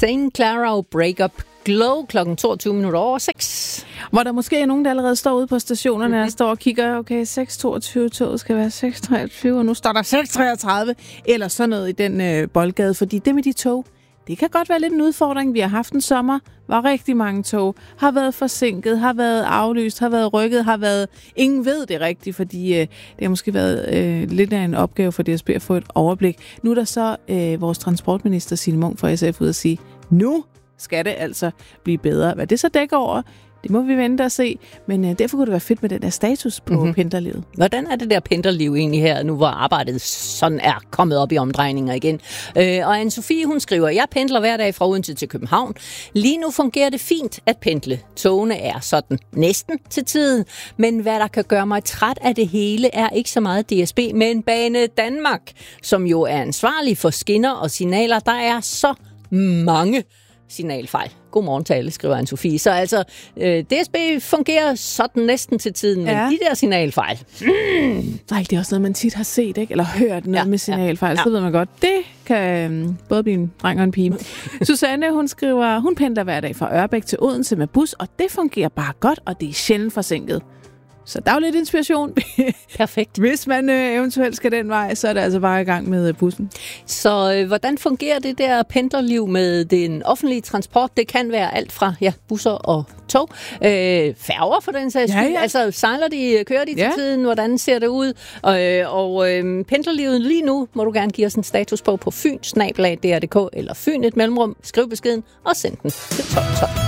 St. Clara og Break Up Glow klokken 22:06. Hvor der måske er nogen, der allerede står ude på stationerne og står og kigger, okay, 6:22, toget skal være 6:23, og nu står der 6:33, eller sådan noget i den boldgade. Fordi det med de tog, det kan godt være lidt en udfordring. Vi har haft en sommer, hvor rigtig mange tog har været forsinket, har været aflyst, har været rykket, har været... Ingen ved det rigtigt, fordi det har måske været lidt af en opgave for DSB at få et overblik. Nu er der så vores transportminister Signe Munk fra SF ud at sige, nu skal det altså blive bedre. Hvad det så dækker over, det må vi vente og se. Men derfor kunne det være fedt med den der status på pendlerlivet. Hvordan er det der pendlerliv egentlig her, nu hvor arbejdet sådan er kommet op i omdrejninger igen? Og Anne-Sophie, hun skriver, jeg pendler hver dag fra Odense til København. Lige nu fungerer det fint at pendle. Togene er sådan næsten til tiden. Men hvad der kan gøre mig træt af det hele, er ikke så meget DSB, men Bane Danmark, som jo er ansvarlig for skinner og signaler. Der er så mange signalfejl. Godmorgen til alle, skriver Anne-Sophie. Så altså, DSB fungerer sådan næsten til tiden, men de der signalfejl. Nej, det er også noget, man tit har set, ikke? Eller hørt noget med signalfejl. Så ved man godt, det kan både blive en dreng og en pige. Susanne, hun skriver, hun pendler hver dag fra Ørbæk til Odense med bus, og det fungerer bare godt, og det er sjældent forsinket. Så der er jo lidt inspiration. Perfekt. Hvis man eventuelt skal den vej, så er det altså bare i gang med bussen. Så hvordan fungerer det der pendlerliv med den offentlige transport? Det kan være alt fra busser og tog. Færger for den sags skyld. Altså sejler de, kører de til tiden? Hvordan ser det ud? Og pendlerlivet lige nu må du gerne give os en status på Fyn, @dr.dk eller Fyn et mellemrum. Skriv beskeden og send den til 1212.